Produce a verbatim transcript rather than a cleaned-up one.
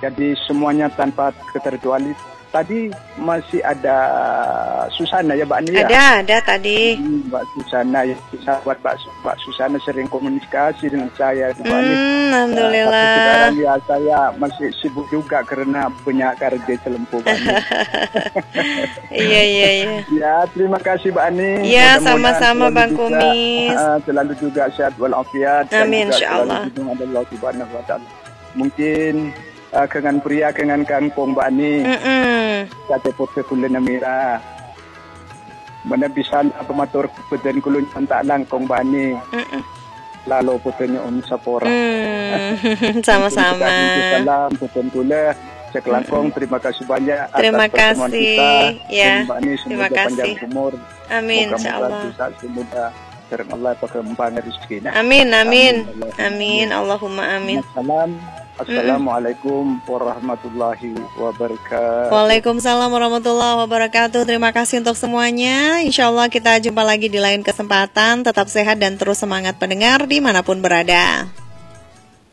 Jadi semuanya tanpa keterkecuali. Tadi masih ada Susana ya Mbak Ani ya? Ada, ada tadi. Hmm, Mbak Susana, ya, sahabat Mbak, Mbak Susana sering komunikasi dengan saya Mbak Ani. Hmm, Alhamdulillah. Tapi sekarang ya saya masih sibuk juga karena banyak kerja Celempu Mbak Ani. Iya, iya, iya. Ya, terima kasih Mbak Ani. Ya, sama-sama Bang juga, Kumis. Uh, selalu juga sehat walafiat. Amin, insyaallah. Allah Subhanahu wa taala. Mungkin uh, kengan pria kengan kangkong Mbak Ani. Mm-mm. Kata pote kulen mira. Mana bisa pematur peden kulun tak langkong Mbak Ani. Mm-mm. Lalu putenya Om Sapora. Mm. Sama-sama. Salam puten kula. Cek langkong, terima kasih banyak atas Terima pertemuan kasih. kita. Ya. Mbak Ani Terima semoga kasih. panjang umur. Amin, Moga-moga insyaallah. bisa semoga terang Allah pakembang rezeki. Amin, amin. Amin, Allahumma amin. Salam. Assalamualaikum warahmatullahi wabarakatuh. Waalaikumsalam warahmatullahi wabarakatuh. Terima kasih untuk semuanya. Insya Allah kita jumpa lagi di lain kesempatan. Tetap sehat dan terus semangat pendengar dimanapun berada.